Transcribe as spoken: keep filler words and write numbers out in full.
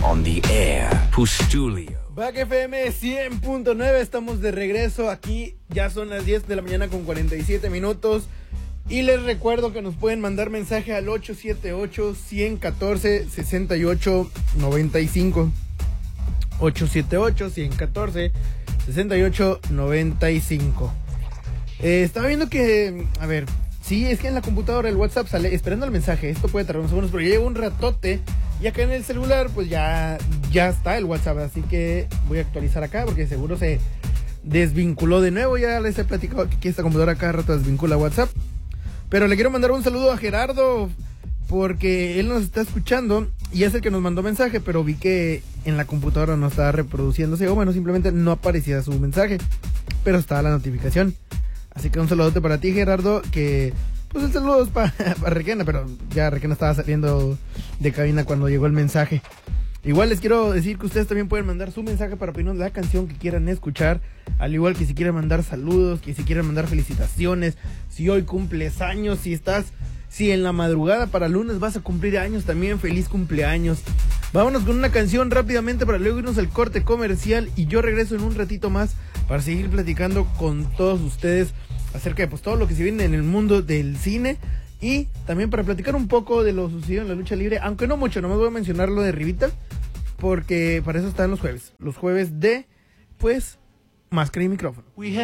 on the air. Pustulio. Back F M cien punto nueve, estamos de regreso aquí, ya son las diez de la mañana con cuarenta y siete minutos. Y les recuerdo que nos pueden mandar mensaje al ocho siete ocho, uno uno cuatro, seis ocho nueve cinco. ocho siete ocho, uno uno cuatro, seis ocho nueve cinco. Eh, estaba viendo que, a ver, sí, es que en la computadora el WhatsApp sale esperando el mensaje. Esto puede tardar unos segundos, pero ya lleva un ratote. Y acá en el celular, pues ya, ya está el WhatsApp. Así que voy a actualizar acá porque seguro se desvinculó de nuevo. Ya les he platicado que aquí esta computadora cada rato desvincula WhatsApp. Pero le quiero mandar un saludo a Gerardo porque él nos está escuchando y es el que nos mandó mensaje, pero vi que en la computadora no estaba reproduciéndose, o bueno, simplemente no aparecía su mensaje, pero estaba la notificación. Así que un saludote para ti, Gerardo, que pues el saludo es para pa Requena, pero ya Requena estaba saliendo de cabina cuando llegó el mensaje. Igual les quiero decir que ustedes también pueden mandar su mensaje para pedirnos la canción que quieran escuchar, al igual que si quieren mandar saludos, que si quieren mandar felicitaciones, si hoy cumples años, si estás, si en la madrugada para lunes vas a cumplir años también, feliz cumpleaños. Vámonos con una canción rápidamente para luego irnos al corte comercial y yo regreso en un ratito más para seguir platicando con todos ustedes acerca de pues todo lo que se viene en el mundo del cine y también para platicar un poco de lo sucedido en la lucha libre, aunque no mucho, nomás voy a mencionar lo de Rivita, porque para eso están los jueves, los jueves de, pues, Máscara y Micrófono.